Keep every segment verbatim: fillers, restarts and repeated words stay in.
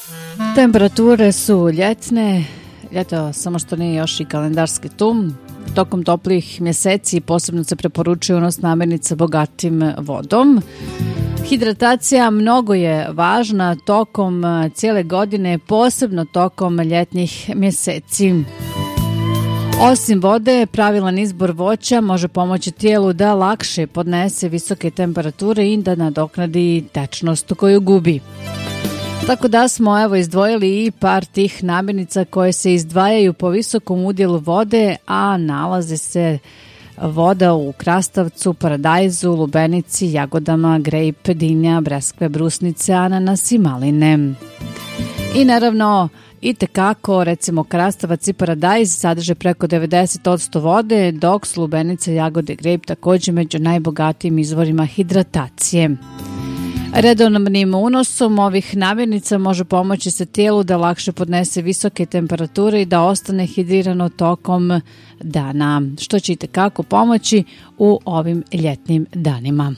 Temperature su ljetne, ljeto samo što nije još i kalendarski tu. Tokom toplih mjeseci posebno se preporučuje unos namirnica bogatim vodom. Hidratacija mnogo je važna tokom cijele godine, posebno tokom ljetnih mjeseci. Osim vode, pravilan izbor voća može pomoći tijelu da lakše podnese visoke temperature i da nadoknadi tečnost koju gubi. Tako da smo evo izdvojili i par tih namirnica koje se izdvajaju po visokom udjelu vode, a nalaze se voda u krastavcu, paradajzu, lubenici, jagodama, grejp, dinja, breskve, brusnice, ananas i maline. I naravno, i tekako, recimo krastavac i paradajz sadrže preko devedeset posto vode, dok su lubenice, jagode, grejp također među najbogatijim izvorima hidratacije. Redovnim unosom ovih namirnica može pomoći se tijelu da lakše podnese visoke temperature i da ostane hidrirano tokom dana, što će itekako pomoći u ovim ljetnim danima.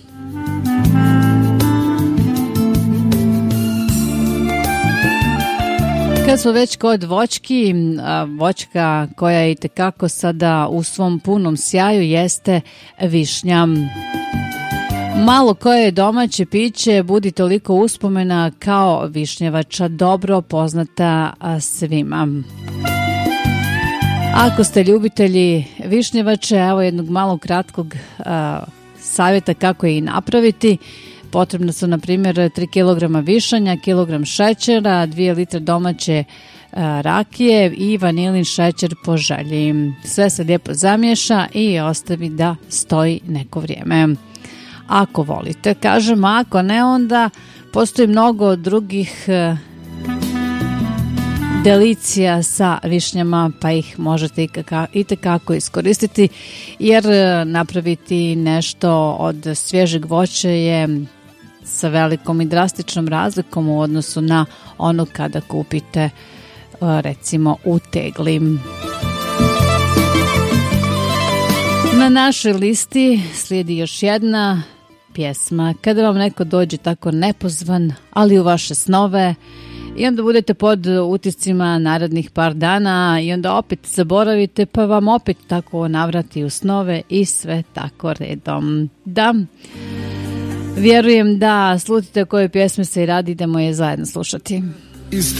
Kad smo već kod voćki, voćka koja je itekako sada u svom punom sjaju jeste višnja. Malo koje domaće piće budi toliko uspomena kao višnjevača, dobro poznata svima. Ako ste ljubitelji višnjevače, evo jednog malog kratkog a, savjeta kako je i napraviti. Potrebno su, na primjer, tri kilograma višanja, kilogram šećera, dvije litre domaće a, rakije i vanilin šećer po želji. Sve se lijepo zamiješa i ostavi da stoji neko vrijeme. Ako volite, kažem, ako ne, onda postoji mnogo drugih e, delicija sa višnjama, pa ih možete i tekako iskoristiti, jer e, napraviti nešto od svježeg voća je sa velikom i drastičnom razlikom u odnosu na ono kada kupite e, recimo u tegli. Na našoj listi slijedi još jedna pjesma. Kada vam neko dođe tako nepozvan, ali u vaše snove, i onda budete pod utiscima narednih par dana i onda opet zaboravite, pa vam opet tako navrati u snove i sve tako redom. Da, vjerujem da slutite o kojoj pjesmi se i radi, idemo je zajedno slušati.